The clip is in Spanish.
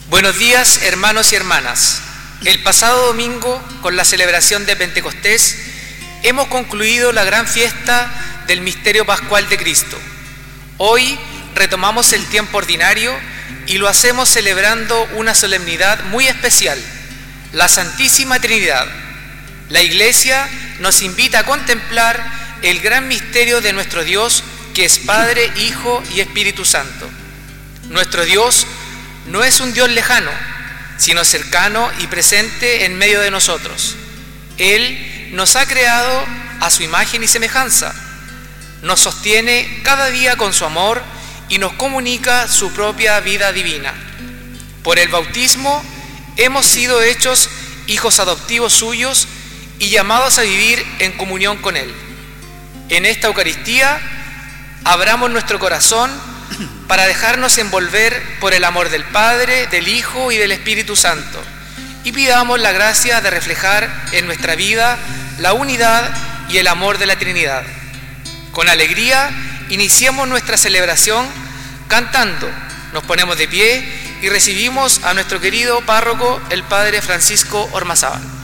Buenos días, hermanos y hermanas. El pasado domingo, con la celebración de Pentecostés, hemos concluido la gran fiesta del misterio pascual de Cristo. Hoy retomamos el tiempo ordinario y lo hacemos celebrando una solemnidad muy especial, la Santísima Trinidad. La Iglesia nos invita a contemplar el gran misterio de nuestro Dios, que es Padre, Hijo y Espíritu Santo. Nuestro Dios no es un Dios lejano, sino cercano y presente en medio de nosotros. Él nos ha creado a su imagen y semejanza, nos sostiene cada día con su amor y nos comunica su propia vida divina. Por el bautismo hemos sido hechos hijos adoptivos suyos y llamados a vivir en comunión con Él. En esta Eucaristía abramos nuestro corazón para dejarnos envolver por el amor del Padre, del Hijo y del Espíritu Santo, y pidamos la gracia de reflejar en nuestra vida la unidad y el amor de la Trinidad. Con alegría iniciemos nuestra celebración cantando. Nos ponemos de pie y recibimos a nuestro querido párroco, el Padre Francisco Ormazábal.